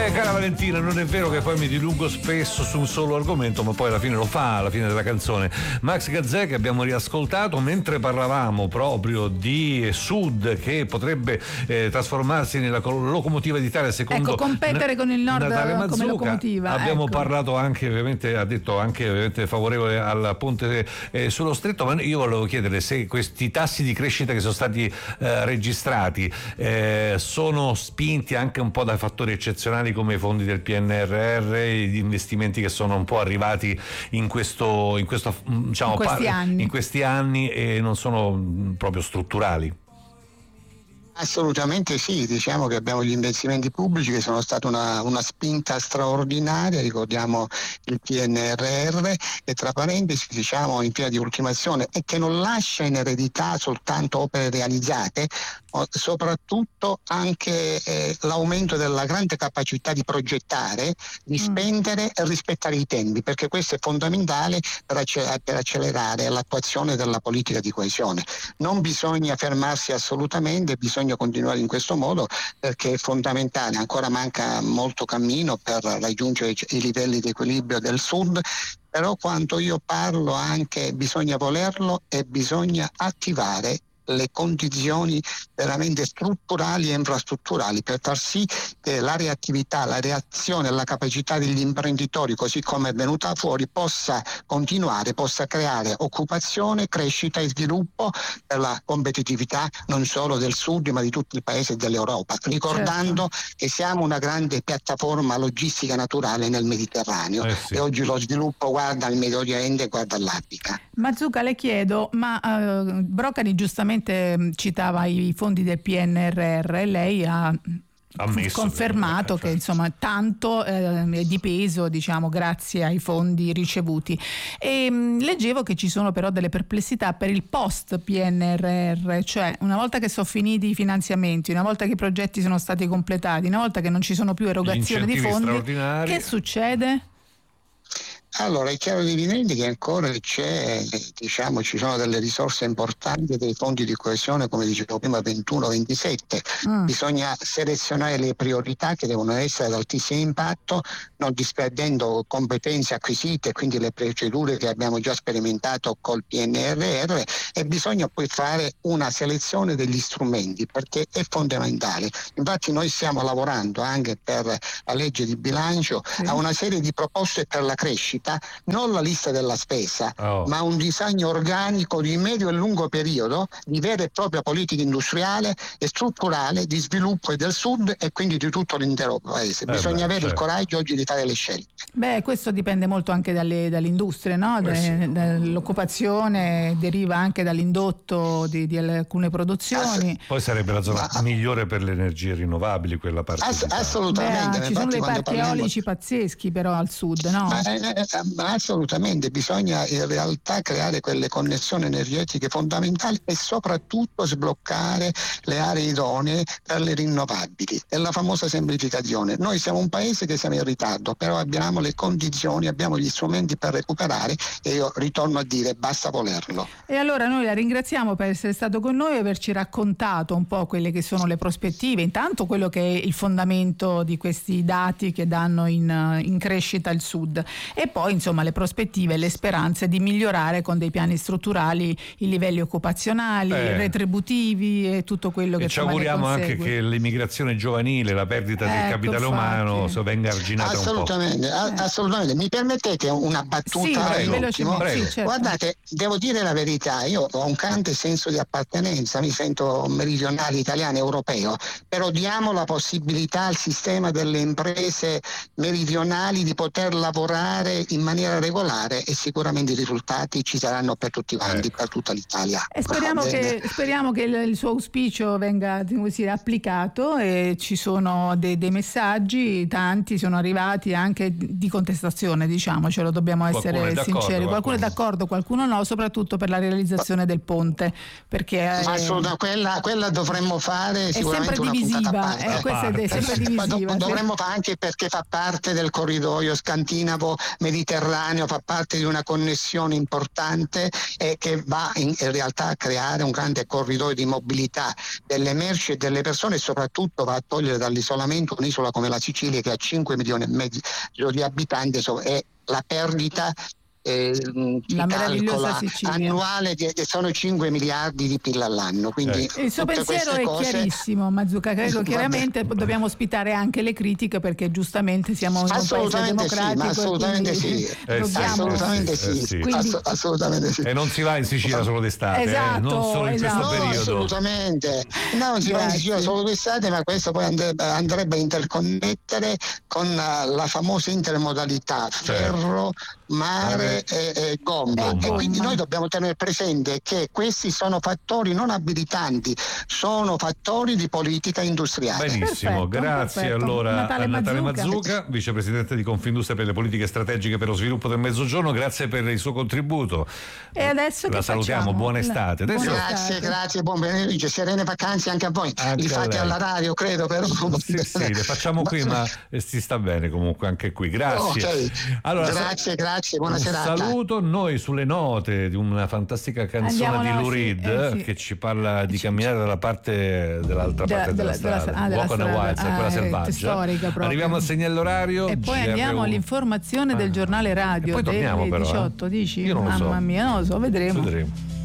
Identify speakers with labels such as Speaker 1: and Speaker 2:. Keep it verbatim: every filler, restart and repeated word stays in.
Speaker 1: Eh, cara Valentina, non è vero che poi mi dilungo spesso su un solo argomento, ma poi alla fine lo fa, alla fine della canzone. Max Gazzè, che abbiamo riascoltato mentre parlavamo proprio di Sud, che potrebbe eh, trasformarsi nella locomotiva d'Italia secondo
Speaker 2: ecco, competere
Speaker 1: N-
Speaker 2: con il Nord
Speaker 1: Natale Mazzucca.
Speaker 2: Come locomotiva.
Speaker 1: Abbiamo
Speaker 2: ecco.
Speaker 1: parlato anche, ovviamente, ha detto anche ovviamente favorevole al ponte eh, sullo stretto, ma io volevo chiedere se questi tassi di crescita che sono stati eh, registrati eh, sono spinti anche un po' da fattori eccezionali come i fondi del P N R R, gli investimenti che sono un po' arrivati in questo, in questo diciamo,
Speaker 2: in questi
Speaker 1: par-
Speaker 2: anni.
Speaker 1: in questi anni e non sono proprio strutturali.
Speaker 3: Assolutamente sì, diciamo che abbiamo gli investimenti pubblici che sono stati una, una spinta straordinaria, ricordiamo il P N R R e tra parentesi diciamo in piena di ultimazione e che non lascia in eredità soltanto opere realizzate, soprattutto anche eh, l'aumento della grande capacità di progettare, di spendere e rispettare i tempi, perché questo è fondamentale per, acce- per accelerare l'attuazione della politica di coesione. Non bisogna fermarsi assolutamente, bisogna continuare in questo modo perché è fondamentale, ancora manca molto cammino per raggiungere i livelli di equilibrio del Sud, però quando io parlo anche bisogna volerlo e bisogna attivare le condizioni veramente strutturali e infrastrutturali per far sì che la reattività, la reazione e la capacità degli imprenditori, così come è venuta fuori, possa continuare, possa creare occupazione, crescita e sviluppo per la competitività non solo del Sud ma di tutto il paese e dell'Europa, ricordando certo. che siamo una grande piattaforma logistica naturale nel Mediterraneo eh sì. e oggi lo sviluppo guarda al Medio Oriente e guarda all'Africa.
Speaker 2: Mazzucca, le chiedo, ma uh, Brocani giustamente citava i fondi del P N R R e lei ha Ammesso confermato che, che insomma tanto eh, è dipeso diciamo grazie ai fondi ricevuti e mh, leggevo che ci sono però delle perplessità per il post P N R R, cioè una volta che sono finiti i finanziamenti, una volta che i progetti sono stati completati, una volta che non ci sono più erogazioni di fondi, che succede?
Speaker 3: Allora è chiaro ed evidente che ancora c'è, diciamo, ci sono delle risorse importanti dei fondi di coesione, come dicevo prima, ventuno ventisette. Mm. Bisogna selezionare le priorità che devono essere ad altissimo impatto, non disperdendo competenze acquisite, quindi le procedure che abbiamo già sperimentato col P N R R, e bisogna poi fare una selezione degli strumenti perché è fondamentale. Infatti noi stiamo lavorando anche per la legge di bilancio mm. a una serie di proposte per la crescita, non la lista della spesa, oh. ma un disegno organico di medio e lungo periodo di vera e propria politica industriale e strutturale di sviluppo e del Sud e quindi di tutto l'intero paese. Eh Bisogna beh, avere certo. il coraggio oggi di fare le scelte.
Speaker 2: Beh, questo dipende molto anche dalle, dalle industrie, no? Da, sì. Dall'occupazione deriva anche dall'indotto di, di alcune produzioni.
Speaker 1: Ah, poi sarebbe la zona ma, migliore per le energie rinnovabili, quella parte.
Speaker 3: Ass- assolutamente.
Speaker 2: Beh, ci sono dei parchi parliamo... eolici pazzeschi però al Sud, no?
Speaker 3: Ma, eh, Ma assolutamente, bisogna in realtà creare quelle connessioni energetiche fondamentali e soprattutto sbloccare le aree idonee per le rinnovabili. È la famosa semplificazione. Noi siamo un paese che siamo in ritardo, però abbiamo le condizioni, abbiamo gli strumenti per recuperare e io ritorno a dire basta volerlo.
Speaker 2: E allora noi la ringraziamo per essere stato con noi e averci raccontato un po' quelle che sono le prospettive, intanto quello che è il fondamento di questi dati che danno in, in crescita il Sud e poi insomma le prospettive e le speranze di migliorare con dei piani strutturali i livelli occupazionali, eh. retributivi e tutto quello che
Speaker 1: e ci auguriamo anche che l'immigrazione giovanile, la perdita ecco, del capitale infatti. umano so venga arginata
Speaker 3: assolutamente,
Speaker 1: un
Speaker 3: po'. Assolutamente, mi permettete una battuta?
Speaker 2: Sì, prego,
Speaker 3: prego.
Speaker 2: Sì, certo.
Speaker 3: Guardate, devo dire la verità, io ho un grande senso di appartenenza, mi sento meridionale italiano europeo, però diamo la possibilità al sistema delle imprese meridionali di poter lavorare in maniera regolare e sicuramente i risultati ci saranno per tutti quanti, ecco. per tutta l'Italia.
Speaker 2: E speriamo, che, speriamo che il, il suo auspicio venga così applicato e ci sono dei, dei messaggi, tanti sono arrivati anche di contestazione, diciamocelo, dobbiamo essere
Speaker 1: qualcuno
Speaker 2: sinceri, qualcuno. qualcuno è d'accordo, qualcuno no, soprattutto per la realizzazione del ponte, perché
Speaker 3: è, assolutamente, quella, quella dovremmo fare sicuramente
Speaker 2: è sempre
Speaker 3: una
Speaker 2: divisiva,
Speaker 3: puntata a parte.
Speaker 2: Eh, questa è sempre divisiva.
Speaker 3: Dovremmo
Speaker 2: sì.
Speaker 3: fare anche perché fa parte del corridoio scandinavo mediterraneo Mediterraneo, fa parte di una connessione importante e che va in, in realtà a creare un grande corridoio di mobilità delle merci e delle persone, e soprattutto va a togliere dall'isolamento un'isola come la Sicilia, che ha cinque milioni e mezzo di abitanti, e la perdita Eh,
Speaker 2: la meravigliosa Sicilia
Speaker 3: annuale di, sono cinque miliardi di P I L all'anno, quindi
Speaker 2: eh. Il suo pensiero è cose... chiarissimo, Mazzucca. Credo chiaramente dobbiamo ospitare anche le critiche, perché giustamente siamo in un paese democratico,
Speaker 3: sì, assolutamente sì,
Speaker 1: eh,
Speaker 3: dobbiamo... assolutamente sì,
Speaker 1: eh, sì.
Speaker 3: Quindi... Ass- assolutamente sì.
Speaker 1: E non si va in Sicilia solo d'estate,
Speaker 2: esatto,
Speaker 1: eh? Non solo in
Speaker 2: esatto.
Speaker 1: questo
Speaker 3: no,
Speaker 1: periodo.
Speaker 3: Assolutamente, no, non si va in Sicilia solo d'estate, ma questo poi andrebbe, andrebbe a interconnettere con la, la famosa intermodalità ferro, mare e, e gomma, e quindi noi dobbiamo tenere presente che questi sono fattori non abilitanti, sono fattori di politica industriale.
Speaker 1: Benissimo,
Speaker 2: perfetto,
Speaker 1: grazie
Speaker 2: perfetto.
Speaker 1: allora
Speaker 2: Natale
Speaker 1: a Natale
Speaker 2: Mazzuca,
Speaker 1: Mazzuca, vicepresidente di Confindustria per le politiche strategiche per lo sviluppo del Mezzogiorno. Grazie per il suo contributo.
Speaker 2: E adesso
Speaker 1: la
Speaker 2: che
Speaker 1: salutiamo,
Speaker 2: facciamo?
Speaker 1: buona estate. Adesso...
Speaker 3: Grazie, grazie, buon pomeriggio, serene vacanze anche a voi.
Speaker 1: Anche
Speaker 3: Li fate alla radio, credo, però.
Speaker 1: Sì, sì, le facciamo qui, ma si sta bene comunque anche qui. Grazie.
Speaker 3: Okay.
Speaker 1: Allora,
Speaker 3: grazie, grazie, buona serata.
Speaker 1: Saluto noi sulle note di una fantastica canzone
Speaker 2: Andiamo
Speaker 1: di
Speaker 2: là,
Speaker 1: Lou Reed,
Speaker 2: sì, eh, sì.
Speaker 1: che ci parla di camminare dalla parte dell'altra
Speaker 2: della,
Speaker 1: parte della,
Speaker 2: della,
Speaker 1: strada,
Speaker 2: della,
Speaker 1: Walk on the
Speaker 2: strada,
Speaker 1: Wild Side,
Speaker 2: ah,
Speaker 1: quella
Speaker 2: eh,
Speaker 1: selvaggia.
Speaker 2: storica proprio.
Speaker 1: Arriviamo al segnale orario
Speaker 2: e poi
Speaker 1: G R uno.
Speaker 2: andiamo all'informazione del giornale radio
Speaker 1: e poi
Speaker 2: delle
Speaker 1: torniamo, però,
Speaker 2: diciotto,
Speaker 1: eh.
Speaker 2: dici?
Speaker 1: Io non lo
Speaker 2: Mamma
Speaker 1: so.
Speaker 2: mia, non lo so, vedremo.
Speaker 1: Vedremo.